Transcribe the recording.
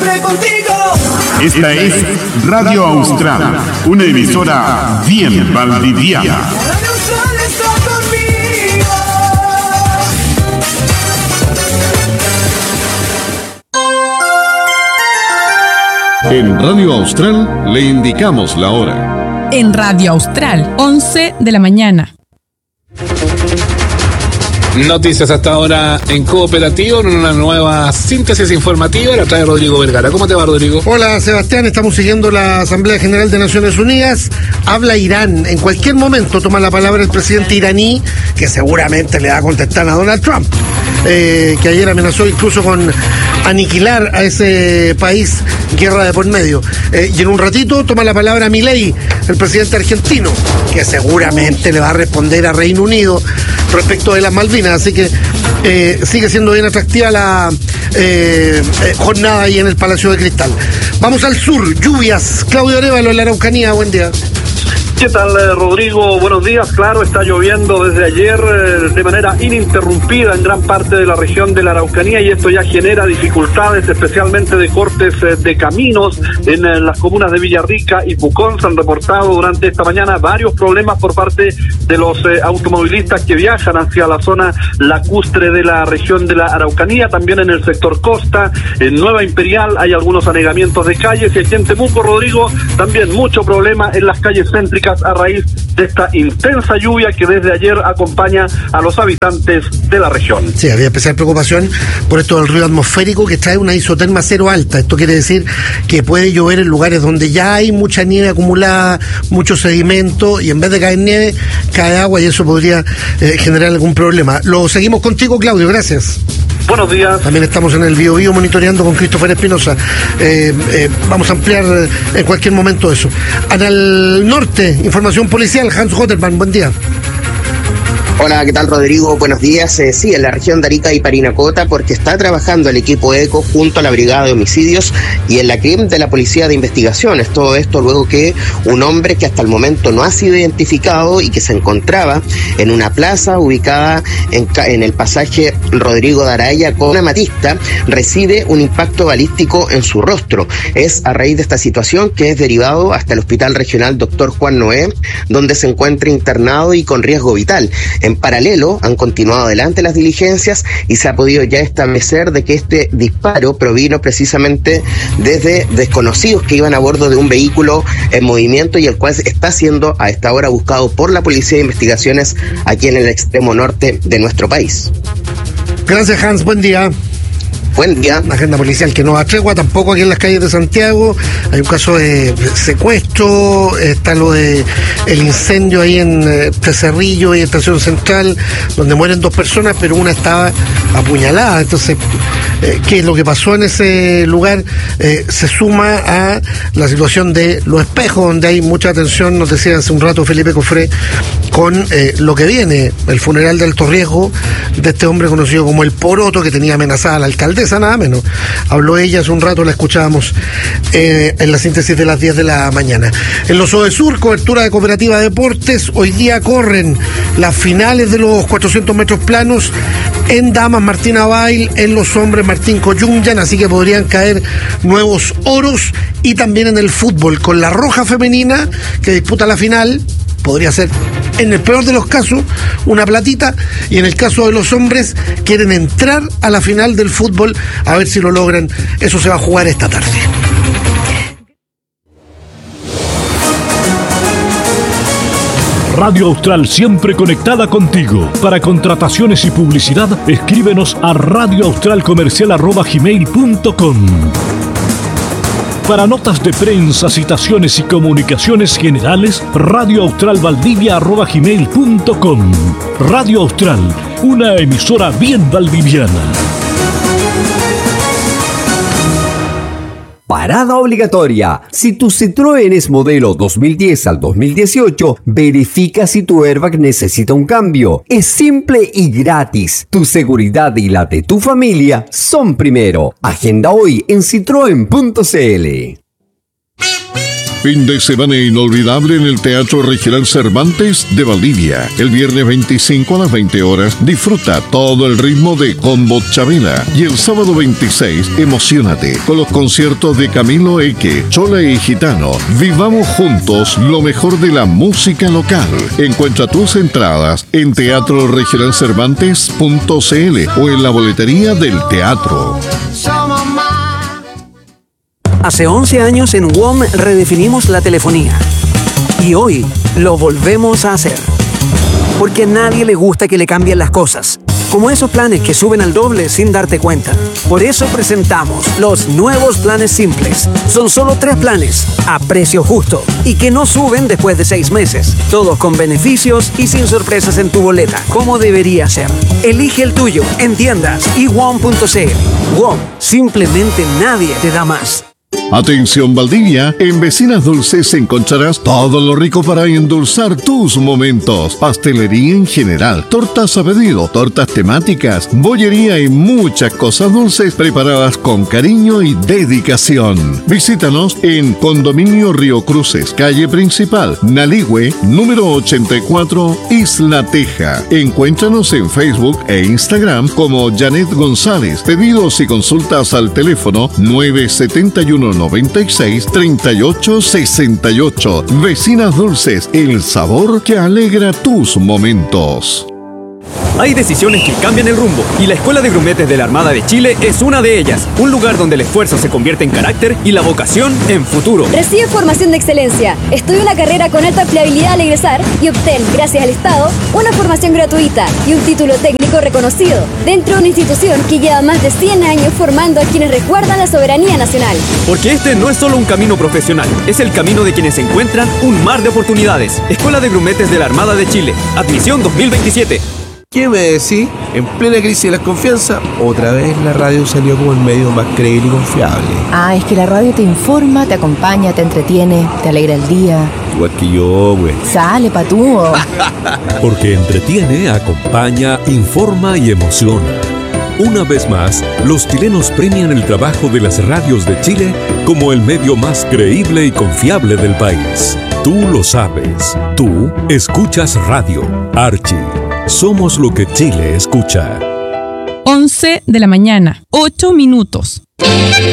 siempre contigo. Esta es Radio Austral, una emisora bien valdiviana. Radio Austral está conmigo. En Radio Austral le indicamos la hora. En Radio Austral, 11 de la mañana. Noticias hasta ahora en Cooperativo, en una nueva síntesis informativa, la trae Rodrigo Vergara. ¿Cómo te va, Rodrigo? Hola, Sebastián, estamos siguiendo la Asamblea General de Naciones Unidas. Habla Irán. En cualquier momento toma la palabra el presidente iraní, que seguramente le va a contestar a Donald Trump, que ayer amenazó incluso con aniquilar a ese país, guerra de por medio. Y en un ratito toma la palabra Milei, el presidente argentino, que seguramente le va a responder a Reino Unido respecto de las Malvinas. Así que sigue siendo bien atractiva la jornada ahí en el Palacio de Cristal. Vamos al sur, lluvias. Claudio Arévalo en la Araucanía, buen día. ¿Qué tal, Rodrigo? Buenos días. Claro, está lloviendo desde ayer de manera ininterrumpida en gran parte de la región de la Araucanía y esto ya genera dificultades, especialmente de cortes de caminos en las comunas de Villarrica y Pucón. Se han reportado durante esta mañana varios problemas por parte de los automovilistas que viajan hacia la zona lacustre de la región de la Araucanía, también en el sector costa, en Nueva Imperial hay algunos anegamientos de calles y aquí en Temuco, Rodrigo, también mucho problema en las calles céntricas a raíz de esta intensa lluvia que desde ayer acompaña a los habitantes de la región. Sí, había especial preocupación por esto del ruido atmosférico que trae una isoterma cero alta. Esto quiere decir que puede llover en lugares donde ya hay mucha nieve acumulada, mucho sedimento, y en vez de caer nieve, cae agua y eso podría generar algún problema. Lo seguimos contigo, Claudio, gracias. Buenos días. También estamos en el Biobío monitoreando con Christopher Espinosa. Vamos a ampliar en cualquier momento eso. Al norte, información policial, Hans Hotterman, buen día. Hola, ¿qué tal, Rodrigo? Buenos días. Sí, en la región de Arica y Parinacota, porque está trabajando el equipo ECO junto a la Brigada de Homicidios y en la CRIM de la Policía de Investigaciones. Todo esto luego que un hombre que hasta el momento no ha sido identificado y que se encontraba en una plaza ubicada en el pasaje Rodrigo de Araya con Amatista, recibe un impacto balístico en su rostro. Es a raíz de esta situación que es derivado hasta el Hospital Regional Dr. Juan Noé, donde se encuentra internado y con riesgo vital. En paralelo, han continuado adelante las diligencias y se ha podido ya establecer de que este disparo provino precisamente desde desconocidos que iban a bordo de un vehículo en movimiento y el cual está siendo a esta hora buscado por la Policía de Investigaciones aquí en el extremo norte de nuestro país. Gracias, Hans, buen día. Buen día. Una agenda policial que no da tregua tampoco aquí en las calles de Santiago. Hay un caso de secuestro, está lo de el incendio ahí en Cerrillo y Estación Central, donde mueren 2 personas, pero una estaba apuñalada. Entonces, ¿qué es lo que pasó en ese lugar? Se suma a la situación de Los Espejos, donde hay mucha atención, nos decía hace un rato Felipe Cofré, con lo que viene, el funeral de alto riesgo de este hombre conocido como el Poroto, que tenía amenazada a la alcaldesa, nada menos. Habló ella hace un rato, la escuchábamos en la síntesis de las 10 de la mañana. En los Odesur, cobertura de Cooperativa Deportes, hoy día corren las finales de los 400 metros planos. En damas, Martina Bail, en los hombres, Martín Coyunyan, así que podrían caer nuevos oros. Y también en el fútbol, con la Roja femenina, que disputa la final, podría ser, en el peor de los casos, una platita, y en el caso de los hombres, quieren entrar a la final del fútbol, a ver si lo logran. Eso se va a jugar esta tarde. Radio Austral, siempre conectada contigo. Para contrataciones y publicidad, escríbenos a radioaustralcomercial@gmail.com. Para notas de prensa, citaciones y comunicaciones generales, radioaustralvaldivia@gmail.com. Radio Austral, una emisora bien valdiviana. Parada obligatoria. Si tu Citroën es modelo 2010 al 2018, verifica si tu airbag necesita un cambio. Es simple y gratis. Tu seguridad y la de tu familia son primero. Agenda hoy en citroen.cl. Fin de semana inolvidable en el Teatro Regional Cervantes de Valdivia. El viernes 25 a las 20 horas, disfruta todo el ritmo de Combo Chabela. Y el sábado 26, emocionate con los conciertos de Camilo Eque, Chola y Gitano. Vivamos juntos lo mejor de la música local. Encuentra tus entradas en teatroregionalcervantes.cl o en la boletería del teatro. Hace 11 años en WOM redefinimos la telefonía. Y hoy lo volvemos a hacer. Porque a nadie le gusta que le cambien las cosas. Como esos planes que suben al doble sin darte cuenta. Por eso presentamos los nuevos planes simples. Son solo 3 planes, a precio justo. Y que no suben después de 6 meses. Todos con beneficios y sin sorpresas en tu boleta. Como debería ser. Elige el tuyo en tiendas y WOM.cl. WOM, simplemente nadie te da más. Atención Valdivia, en Vecinas Dulces encontrarás todo lo rico para endulzar tus momentos. Pastelería en general, tortas a pedido, tortas temáticas, bollería y muchas cosas dulces preparadas con cariño y dedicación. Visítanos en Condominio Río Cruces, calle principal, Naligüe, número 84, Isla Teja. Encuéntranos en Facebook e Instagram como Janet González. Pedidos y consultas al teléfono 971-96-3868. Vecinas Dulces, el sabor que alegra tus momentos. Hay decisiones que cambian el rumbo y la Escuela de Grumetes de la Armada de Chile es una de ellas. Un lugar donde el esfuerzo se convierte en carácter y la vocación en futuro. Recibe formación de excelencia. Estudia una carrera con alta empleabilidad al egresar y obtén, gracias al Estado, una formación gratuita y un título técnico reconocido dentro de una institución que lleva más de 100 años formando a quienes resguardan la soberanía nacional. Porque este no es solo un camino profesional, es el camino de quienes encuentran un mar de oportunidades. Escuela de Grumetes de la Armada de Chile. Admisión 2027. ¿Qué me decís? En plena crisis de la confianza, otra vez la radio salió como el medio más creíble y confiable. Ah, es que la radio te informa, te acompaña, te entretiene, te alegra el día. Igual que yo, güey. Sale, patúo. Porque entretiene, acompaña, informa y emociona. Una vez más, los chilenos premian el trabajo de las radios de Chile como el medio más creíble y confiable del país. Tú lo sabes. Tú escuchas radio. Archie. Somos lo que Chile escucha. 11 de la mañana, 8 minutos.